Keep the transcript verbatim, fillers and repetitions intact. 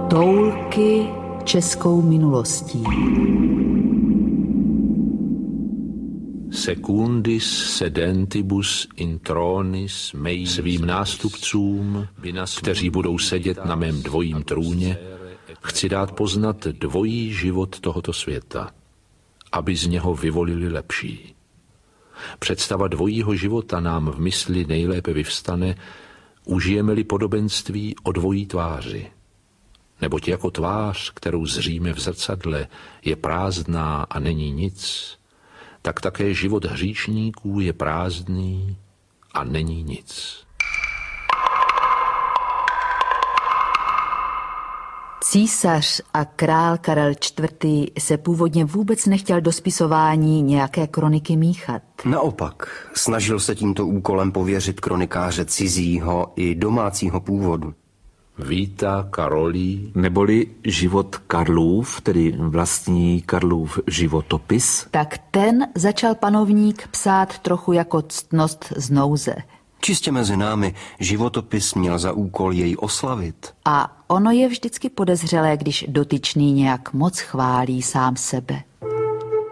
Toulky českou minulostí. Secundis sedentibus in tronis mei, svým nástupcům, kteří budou sedět na mém dvojím trůně, chci dát poznat dvojí život tohoto světa, aby z něho vyvolili lepší. Představa dvojího života nám v mysli nejlépe vyvstane, užijeme-li podobenství o dvojí tváři. Neboť jako tvář, kterou zříme v zrcadle, je prázdná a není nic, tak také život hříšníků je prázdný a není nic. Císař a král Karel čtvrtý. se původně vůbec nechtěl do spisování nějaké kroniky míchat. Naopak, snažil se tímto úkolem pověřit kronikáře cizího i domácího původu. Vita Karolí, neboli život Karlův, tedy vlastní Karlův životopis. Tak ten začal panovník psát trochu jako ctnost z nouze. Čistě mezi námi životopis měl za úkol jej oslavit. A ono je vždycky podezřelé, když dotyčný nějak moc chválí sám sebe.